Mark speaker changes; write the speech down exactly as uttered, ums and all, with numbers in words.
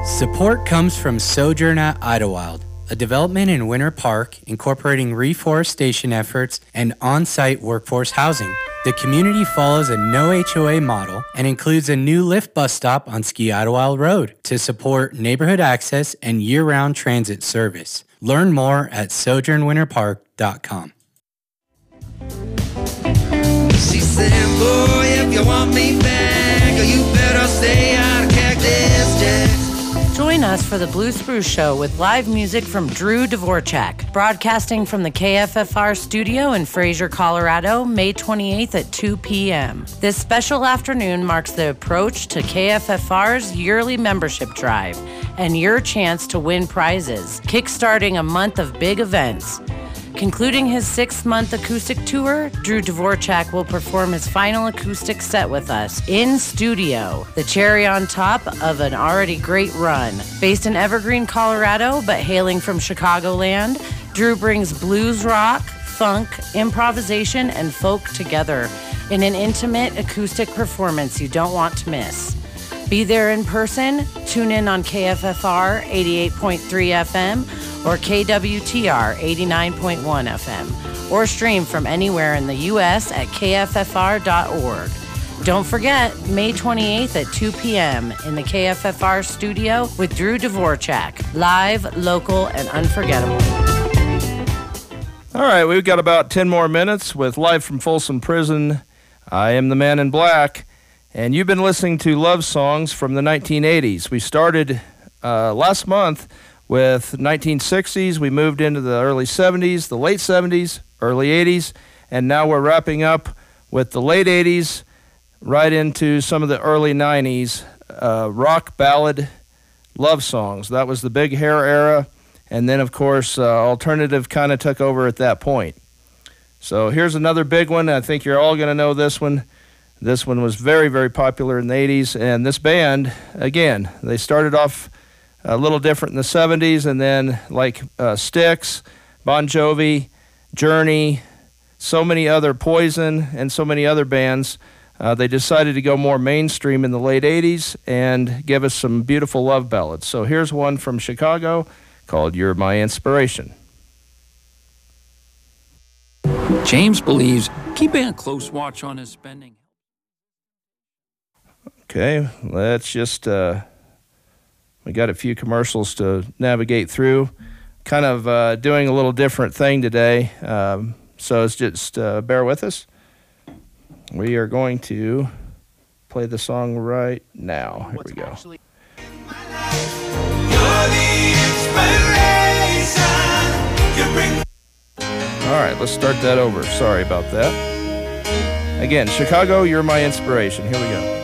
Speaker 1: Support comes from Sojourn at Idlewild, a development in Winter Park incorporating reforestation efforts and on-site workforce housing. The community follows a no H O A model and includes a new Lyft bus stop on Ski Idlewild Road to support neighborhood access and year-round transit service. Learn more at sojourn winter park dot com.
Speaker 2: She said, boy, if you want me back, you better stay out of Cactus Jack.
Speaker 3: Join us for the Blue Spruce Show with live music from Drew Dvorak, broadcasting from the K F F R studio in Fraser, Colorado, May twenty-eighth at two p.m. This special afternoon marks the approach to K F F R's yearly membership drive and your chance to win prizes, kickstarting a month of big events. Concluding his six-month acoustic tour, Drew Dvorak will perform his final acoustic set with us in studio, the cherry on top of an already great run. Based in Evergreen, Colorado, but hailing from Chicagoland, Drew brings blues rock, funk, improvisation, and folk together in an intimate acoustic performance you don't want to miss. Be there in person, tune in on K F F R eighty-eight point three F M or K W T R eighty-nine point one F M, or stream from anywhere in the U S at K F F R dot org. Don't forget, May twenty-eighth at two p.m. in the K F F R studio with Drew Dvorak, live, local, and unforgettable.
Speaker 4: All right, we've got about ten more minutes with Live from Folsom Prison. I am the Man in Black, and you've been listening to love songs from the nineteen eighties. We started uh, last month with nineteen sixties, we moved into the early seventies, the late seventies, early eighties, and now we're wrapping up with the late eighties, right into some of the early nineties, uh, rock ballad love songs. That was the Big Hair era, and then, of course, uh, alternative kind of took over at that point. So here's another big one. I think you're all going to know this one. This one was very, very popular in the eighties, and this band, again, they started off a little different in the seventies, and then like uh, Styx, Bon Jovi, Journey, so many other, Poison, and so many other bands, uh, they decided to go more mainstream in the late eighties and give us some beautiful love ballads. So here's one from Chicago called You're My Inspiration.
Speaker 5: James believes keeping a close watch on his spending.
Speaker 4: Okay, let's just... Uh, We got a few commercials to navigate through. Kind of uh, doing a little different thing today, um, so it's just uh, bear with us. We are going to play the song right now. Here we go. All right, let's start that over. Sorry about that. Again, Chicago, You're My Inspiration. Here we go.